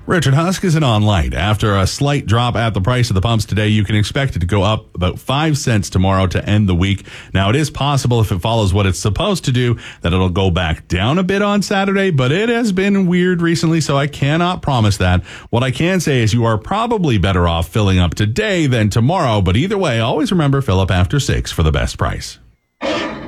Richard Husk is on light. After a slight drop at the price of the pumps today, you can expect it to go up about 5 cents tomorrow to end the week. Now, it is possible if it follows what it's supposed to do that it'll go back down a bit on Saturday, but it has been weird recently, so I cannot promise that. What I can say is you are probably better off filling up today than tomorrow, but either way, always remember fill up after 6 for the best price.